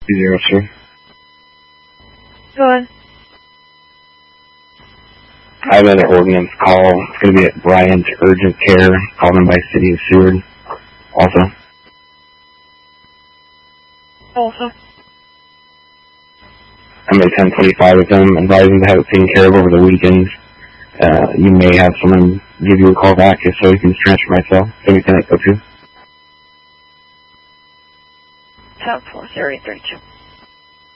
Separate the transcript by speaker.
Speaker 1: 0, sir.
Speaker 2: Go ahead.
Speaker 1: I have an ordinance call. It's going to be at Bryant's Urgent Care, called in by City of Seward. Also. I'm at 1025 with them, advising to have it taken care of over the weekend. You may have someone give you a call back if so you can transfer myself. Anything I go to.
Speaker 2: 10-4-0-32.